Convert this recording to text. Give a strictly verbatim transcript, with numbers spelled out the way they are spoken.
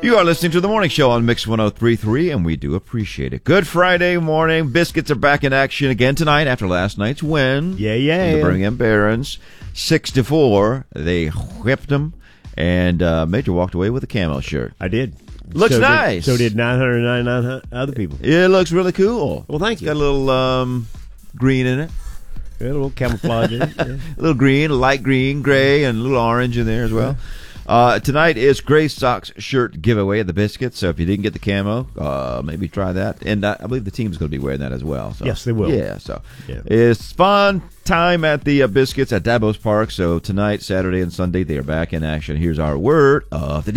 You are listening to The Morning Show on Mix one oh three point three, and we do appreciate it. Good Friday morning. Biscuits are back in action again tonight after last night's win. Yeah, yeah. The Birmingham Barons. Six to four. They whipped them, and uh, Major walked away with a camo shirt. I did. Looks so nice. Did, so did nine hundred ninety-nine other people. It looks really cool. Well, thank it's you. Got a little um, green in it. Yeah, a little camouflage in it. Yeah. A little green, light green, gray, and a little orange in there as well. Uh, tonight is Gray Sox shirt giveaway at the Biscuits, so if you didn't get the camo, uh, maybe try that. And uh, I believe the team's going to be wearing that as well. So. Yes, they will. Yeah, so yeah. It's fun time at the uh, Biscuits at Dabos Park. So tonight, Saturday, and Sunday, they are back in action. Here's our word of the day.